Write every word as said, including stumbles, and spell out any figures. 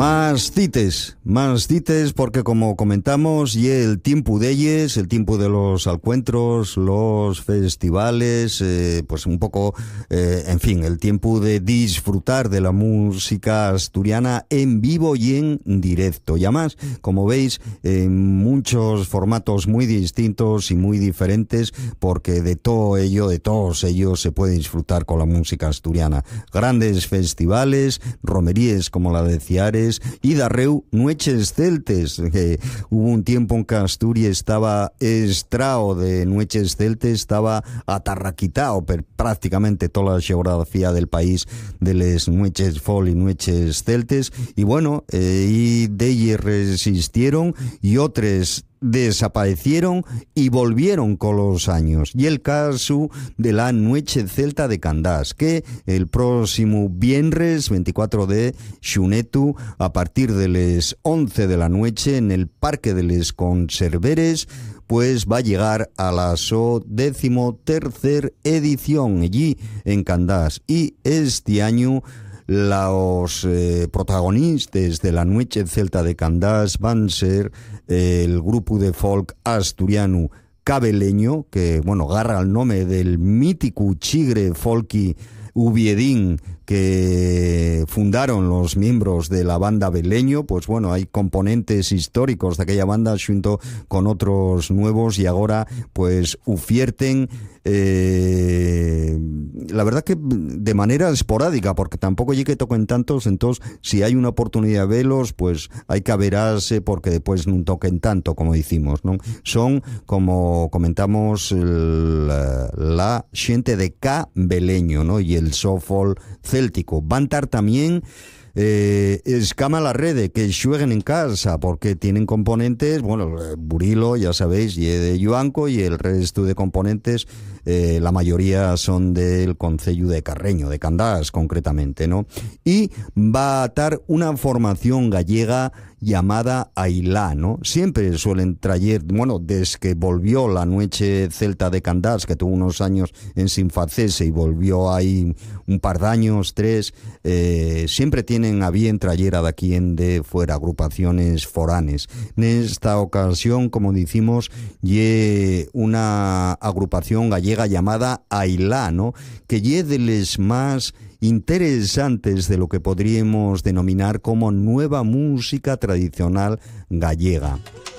Más cites, más cites porque como comentamos y el tiempo de ellos, el tiempo de los encuentros, los festivales, eh, pues un poco, eh, en fin, el tiempo de disfrutar de la música asturiana en vivo y en directo. Y además, como veis, en muchos formatos muy distintos y muy diferentes, porque de todo ello, de todos ellos se puede disfrutar con la música asturiana. Grandes festivales, romerías como la de Ciares, y darreu nueches celtes, que hubo un tiempo en que Asturias estaba estrao de nueches celtes, estaba atarraquitao per prácticamente toda la geografía del país de les nueches folk y nueches celtes, y bueno, eh, y de ellos resistieron y otros desaparecieron y volvieron con los años. Y el caso de la Nueche Celta de Candás, que el próximo viernes veinticuatro de xunetu, a partir de las once de la noche, en el Parque de les Conserveres, pues va a llegar a la so décimo tercer edición allí en Candás. Y este año los eh, protagonistas de la Nueche Celta de Candás van a ser eh, el grupo de folk asturiano Cabeleño, que bueno, agarra el nombre del mítico chigre folky Ubiedín que fundaron los miembros de la banda Beleño. Pues bueno, hay componentes históricos de aquella banda junto con otros nuevos y ahora pues ufierten eh, la verdad que de manera esporádica, porque tampoco llegue que toquen tantos, entonces si hay una oportunidad de verlos, pues hay que averarse porque después no toquen tanto, como decimos, ¿no? Son, como comentamos, el, la gente de Cabeleño, ¿no? Y el softball céltico. Van a estar también eh, Escama la Rede, que jueguen en casa, porque tienen componentes, bueno, Burilo, ya sabéis, y de Yuanco, y el resto de componentes, eh, la mayoría son del concello de Carreño, de Candás concretamente, ¿no? Y va a estar una formación gallega llamada Ailá, ¿no? Siempre suelen traer, bueno, desde que volvió la Nueche Celta de Candás, que tuvo unos años en Sinfacese y volvió ahí un par de años, tres, eh, siempre tienen a bien traer a de aquí en de fuera agrupaciones foranes. En esta ocasión, como decimos, ye una agrupación gallega llamada Ailá, ¿no? Que ye de les más interesantes de lo que podríamos denominar como nueva música tradicional gallega.